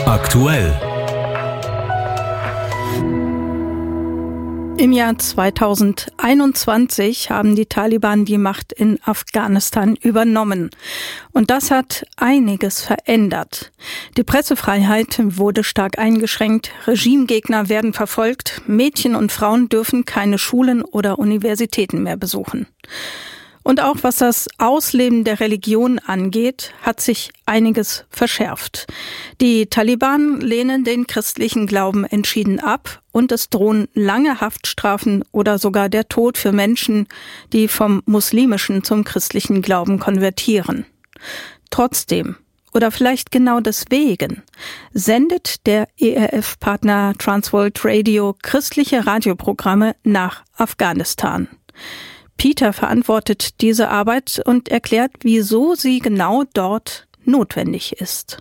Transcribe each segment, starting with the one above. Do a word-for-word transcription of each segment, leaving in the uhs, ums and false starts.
Aktuell. Im Jahr zweitausendeinundzwanzig haben die Taliban die Macht in Afghanistan übernommen. Und das hat einiges verändert. Die Pressefreiheit wurde stark eingeschränkt, Regimegegner werden verfolgt, Mädchen und Frauen dürfen keine Schulen oder Universitäten mehr besuchen. Und auch was das Ausleben der Religion angeht, hat sich einiges verschärft. Die Taliban lehnen den christlichen Glauben entschieden ab und es drohen lange Haftstrafen oder sogar der Tod für Menschen, die vom muslimischen zum christlichen Glauben konvertieren. Trotzdem, oder vielleicht genau deswegen, sendet der E R F-Partner Transworld Radio christliche Radioprogramme nach Afghanistan. Peter verantwortet diese Arbeit und erklärt, wieso sie genau dort notwendig ist.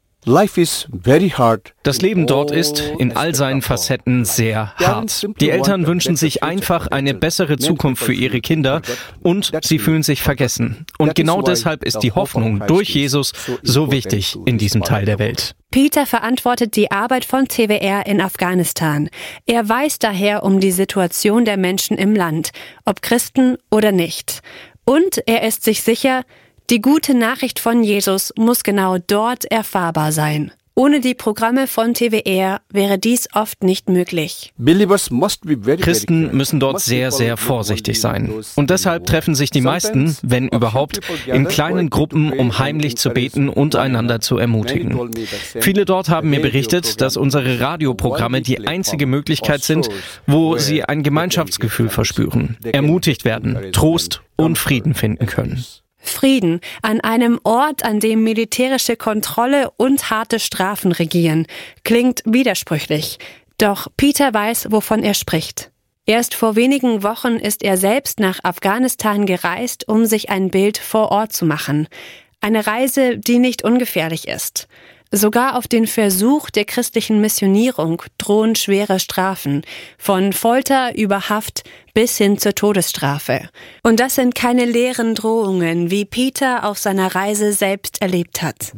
Das Leben dort ist in all seinen Facetten sehr hart. Die Eltern wünschen sich einfach eine bessere Zukunft für ihre Kinder und sie fühlen sich vergessen. Und genau deshalb ist die Hoffnung durch Jesus so wichtig in diesem Teil der Welt. Peter verantwortet die Arbeit von T W R in Afghanistan. Er weiß daher um die Situation der Menschen im Land, ob Christen oder nicht. Und er ist sich sicher, die gute Nachricht von Jesus muss genau dort erfahrbar sein. Ohne die Programme von T W R wäre dies oft nicht möglich. Christen müssen dort sehr, sehr vorsichtig sein. Und deshalb treffen sich die meisten, wenn überhaupt, in kleinen Gruppen, um heimlich zu beten und einander zu ermutigen. Viele dort haben mir berichtet, dass unsere Radioprogramme die einzige Möglichkeit sind, wo sie ein Gemeinschaftsgefühl verspüren, ermutigt werden, Trost und Frieden finden können. Frieden an einem Ort, an dem militärische Kontrolle und harte Strafen regieren, klingt widersprüchlich. Doch Peter weiß, wovon er spricht. Erst vor wenigen Wochen ist er selbst nach Afghanistan gereist, um sich ein Bild vor Ort zu machen. Eine Reise, die nicht ungefährlich ist. Sogar auf den Versuch der christlichen Missionierung drohen schwere Strafen, von Folter über Haft bis hin zur Todesstrafe. Und das sind keine leeren Drohungen, wie Peter auf seiner Reise selbst erlebt hat.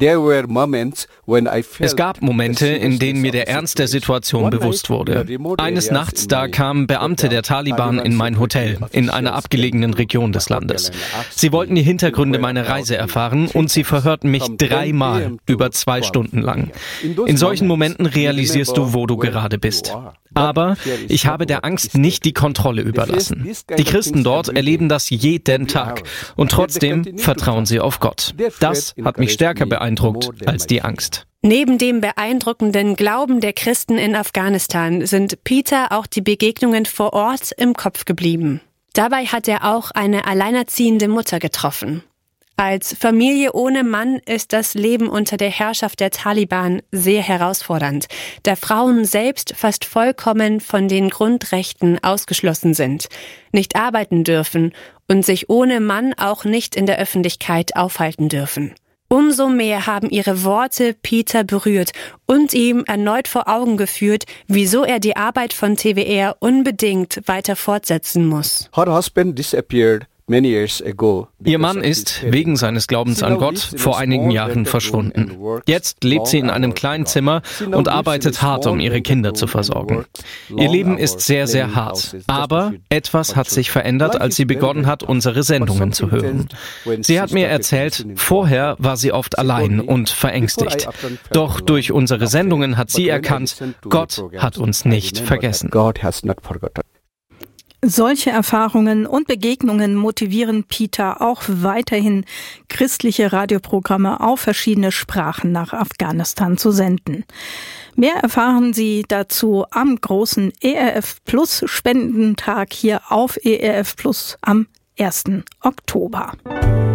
Es gab Momente, in denen mir der Ernst der Situation bewusst wurde. Eines Nachts, da kamen Beamte der Taliban in mein Hotel, in einer abgelegenen Region des Landes. Sie wollten die Hintergründe meiner Reise erfahren und sie verhörten mich dreimal über zwei Stunden lang. In solchen Momenten realisierst du, wo du gerade bist. Aber ich habe der Angst nicht die Kontrolle überlassen. Die Christen dort erleben das jeden Tag und trotzdem vertrauen sie auf Gott. Das hat mich stärker beeindruckt als die Angst. Neben dem beeindruckenden Glauben der Christen in Afghanistan sind Peter auch die Begegnungen vor Ort im Kopf geblieben. Dabei hat er auch eine alleinerziehende Mutter getroffen. Als Familie ohne Mann ist das Leben unter der Herrschaft der Taliban sehr herausfordernd, da Frauen selbst fast vollkommen von den Grundrechten ausgeschlossen sind, nicht arbeiten dürfen und sich ohne Mann auch nicht in der Öffentlichkeit aufhalten dürfen. Umso mehr haben ihre Worte Peter berührt und ihm erneut vor Augen geführt, wieso er die Arbeit von T W R unbedingt weiter fortsetzen muss. Her husband disappeared. Ihr Mann ist wegen seines Glaubens an Gott vor einigen Jahren verschwunden. Jetzt lebt sie in einem kleinen Zimmer und arbeitet hart, um ihre Kinder zu versorgen. Ihr Leben ist sehr, sehr hart. Aber etwas hat sich verändert, als sie begonnen hat, unsere Sendungen zu hören. Sie hat mir erzählt, vorher war sie oft allein und verängstigt. Doch durch unsere Sendungen hat sie erkannt, Gott hat uns nicht vergessen. Solche Erfahrungen und Begegnungen motivieren Peter auch weiterhin, christliche Radioprogramme auf verschiedene Sprachen nach Afghanistan zu senden. Mehr erfahren Sie dazu am großen E R F Plus Spendentag hier auf E R F Plus am ersten Oktober.